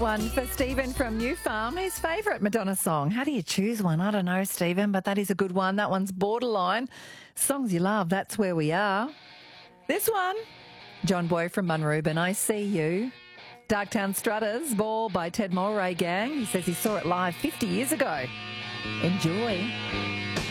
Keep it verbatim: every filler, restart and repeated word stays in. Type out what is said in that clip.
one for Stephen from New Farm, his favourite Madonna song. How do you choose one? I don't know, Stephen, but that is a good one. That one's borderline. Songs you love, that's where we are. This one, John Boy from Munrooban, I See You. Darktown Strutters, Ball by Ted Mulray Gang. He says he saw it live fifty years ago. Enjoy.